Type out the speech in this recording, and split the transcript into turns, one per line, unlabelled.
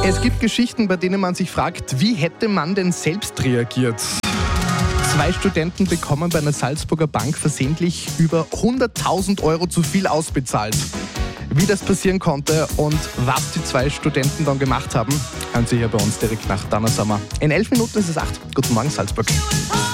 Es gibt Geschichten, bei denen man sich fragt, wie hätte man denn selbst reagiert? 2 Studenten bekommen bei einer Salzburger Bank versehentlich über 100.000 Euro zu viel ausbezahlt. Wie das passieren konnte und was die 2 Studenten dann gemacht haben, hören Sie hier bei uns direkt nach Dana Sommer. In 11 Minuten ist es 8. Guten Morgen, Salzburg.